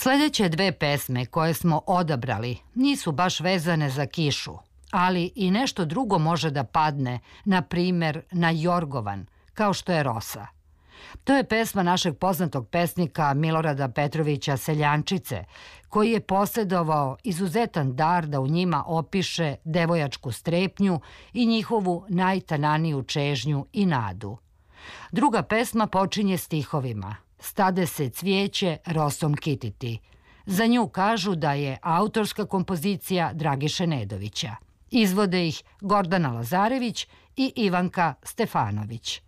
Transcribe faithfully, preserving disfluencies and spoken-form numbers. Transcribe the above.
Sledeće dve pesme koje smo odabrali nisu baš vezane za kišu, ali i nešto drugo može da padne, na primer na jorgovan, kao što je rosa. To je pesma našeg poznatog pesnika Milorada Petrovića Seljančice, koji je posjedovao izuzetan dar da u njima opiše devojačku strepnju i njihovu najtananiju čežnju i nadu. Druga pesma počinje stihovima "Stade se cvijeće rosom kititi". Za nju kažu da je autorska kompozicija Dragiše Nedovića. Izvode ih Gordana Lazarević i Ivanka Stefanović.